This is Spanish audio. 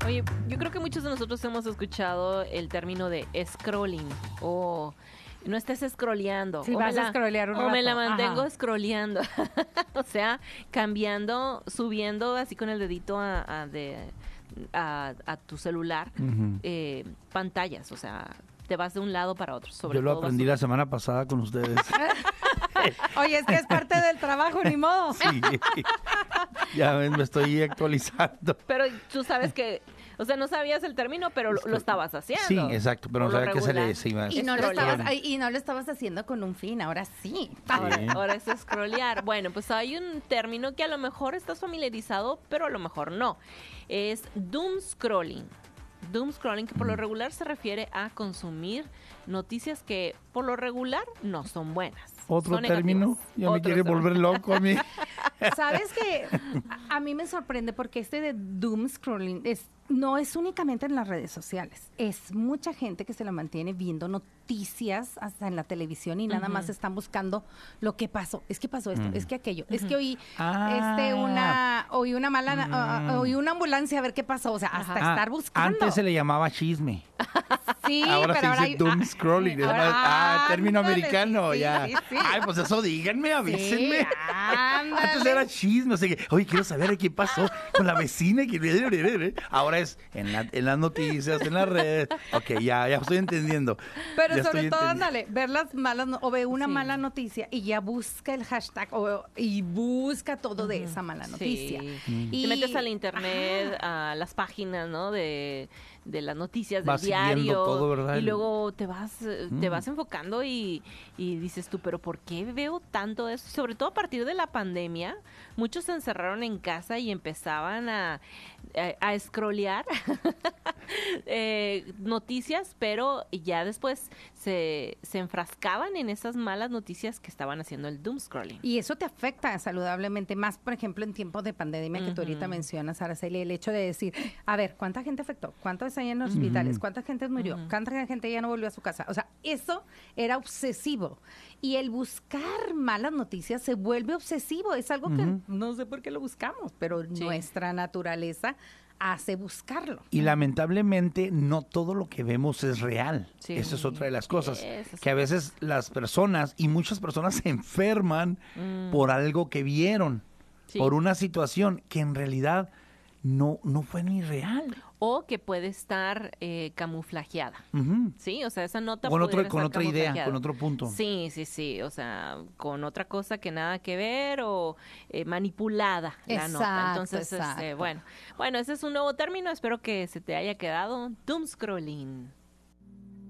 Oye, yo creo que muchos de nosotros hemos escuchado el término de scrolling o no estés scrolleando. Si vas a scrollear un o me la rato. mantengo Ajá. scrolleando. O sea, cambiando, subiendo así con el dedito a tu celular pantallas. O sea, te vas de un lado para otro. Sobre Yo lo todo aprendí vas- la semana pasada con ustedes. Oye, es que es parte del trabajo, ni modo. Sí. Ya ven, me estoy actualizando. Pero tú sabes que, o sea, no sabías el término, pero lo estabas haciendo. Sí, exacto, pero no Por lo sabía qué se regular. le se iba a Y no, lo Scrollear. estabas, y no lo estabas haciendo con un fin, ahora sí. Ahora es scrollear. Bueno, pues hay un término que a lo mejor estás familiarizado, pero a lo mejor no. Es doom scrolling. Doom scrolling, que por lo regular se refiere a consumir noticias que por lo regular no son buenas. Otro son término, negativas. ya me Otro quiere término. volver loco a mí. ¿Sabes qué? A mí me sorprende porque este de doom scrolling no es únicamente en las redes sociales. Es mucha gente que se la mantiene viendo noticias hasta en la televisión y nada más están buscando lo que pasó. Es que pasó esto, es que aquello. Es que oí oí una mala, oí una ambulancia a ver qué pasó. O sea, hasta estar buscando. Antes se le llamaba chisme. Sí, Ahora pero se dice doom scrolling. Término ándale, americano, sí, ya. sí, sí. Ay, pues eso díganme, avísenme. Sí, ándale. Antes era chisme, o sea que, oye, quiero saber qué pasó con la vecina. Ahora es en las noticias, en las redes. Ok, ya estoy entendiendo. Pero Ya sobre estoy todo, entendiendo. ándale, ver las malas o ve una Sí. mala noticia y ya busca el hashtag y busca todo de esa mala noticia. Sí. Y Te metes al internet, a las páginas, ¿no? De las noticias del Vas siguiendo diario. todo, ¿verdad? Y luego te vas enfocando y dices tú, pero ¿por qué veo tanto de eso? Sobre todo a partir de la pandemia, muchos se encerraron en casa y empezaban a scrollear noticias, pero ya después se enfrascaban en esas malas noticias que estaban haciendo el doom scrolling. Y eso te afecta saludablemente, más por ejemplo en tiempos de pandemia que tú ahorita mencionas, Araceli, el hecho de decir, a ver, ¿cuánta gente afectó? ¿Cuántos hay en los hospitales? ¿Cuánta gente murió? ¿Cuánta gente ya no volvió a su casa? O sea, eso era obsesivo. Y el buscar malas noticias se vuelve obsesivo. Es algo que no sé por qué lo buscamos, pero Sí. nuestra naturaleza hace buscarlo. Y lamentablemente no todo lo que vemos es real. Sí. Esa es otra de las cosas. Eso es Que a veces las personas, y muchas personas se enferman por algo que vieron, Sí. por una situación que en realidad no fue ni real. O que puede estar camuflajeada. Ujú. Sí, o sea, esa nota Con pudiera con estar otra idea, camuflajeada. con otro punto. Sí, o sea, con otra cosa que nada que ver o manipulada la nota. Exacto, Entonces, exacto. bueno, ese es un nuevo término, espero que se te haya quedado. Doom scrolling.